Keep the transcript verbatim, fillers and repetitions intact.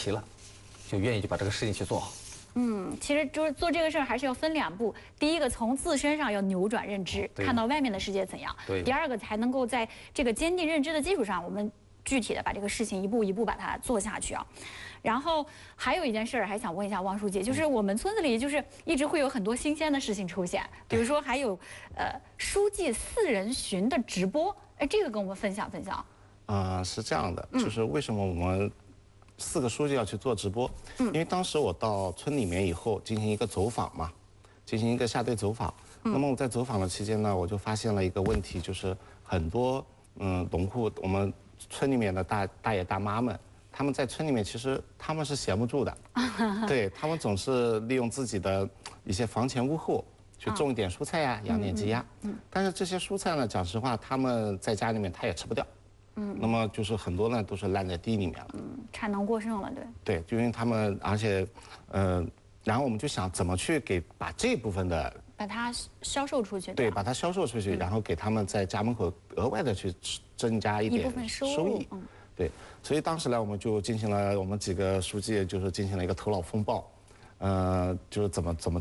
齐了，就愿意就把这个事情去做好。 嗯，其实就是做这个事儿还是要分两步。第一个，从自身上要扭转认知，看到外面的世界怎样；第二个，才能够在这个坚定认知的基础上，我们具体的把这个事情一步一步把它做下去啊。然后还有一件事儿，还想问一下汪书记，就是我们村子里就是一直会有很多新鲜的事情出现，比如说还有呃书记四人巡的直播，哎，这个跟我们分享分享。 啊、呃，是这样的，就是为什么我们四个书记要去做直播？嗯，因为当时我到村里面以后进行一个走访嘛，进行一个下队走访。嗯、那么我在走访的期间呢，我就发现了一个问题，就是很多嗯农户，我们村里面的大大爷大妈们。他们在村里面，其实他们是闲不住的，对他们总是利用自己的一些房前屋后去种一点蔬菜呀、养点鸡鸭。但是这些蔬菜呢，讲实话，他们在家里面他也吃不掉。嗯，那么就是很多呢都是烂在地里面了。 嗯，产能过剩了，对。 对，就因为他们，而且，呃，然后我们就想怎么去给把这部分的把它销售出去。 对，把它销售出去，然后给他们在家门口额外的去增加一点收益。嗯。对，所以当时呢，我们就进行了我们几个书记就是进行了一个头脑风暴，呃，就是怎么怎么